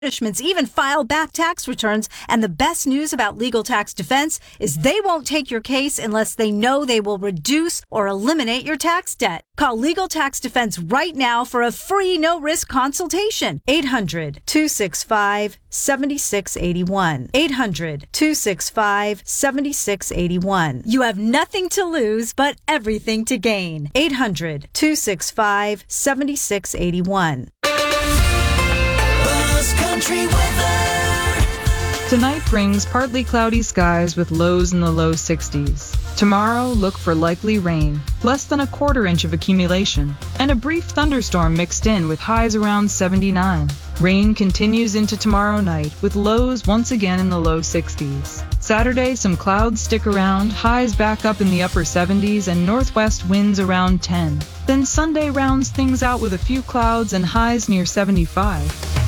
Establishments even file back tax returns, and the best news about Legal Tax Defense is they won't take your case unless they know they will reduce or eliminate your tax debt. Call Legal Tax Defense right now for a free no-risk consultation. 800-265-7681. 800-265-7681. You have nothing to lose but everything to gain. 800-265-7681. Country weather. Tonight brings partly cloudy skies with lows in the low 60s. Tomorrow, look for likely rain, less than a quarter inch of accumulation, and a brief thunderstorm mixed in with highs around 79. Rain continues into tomorrow night with lows once again in the low 60s. Saturday, some clouds stick around, highs back up in the upper 70s and northwest winds around 10. Then Sunday rounds things out with a few clouds and highs near 75.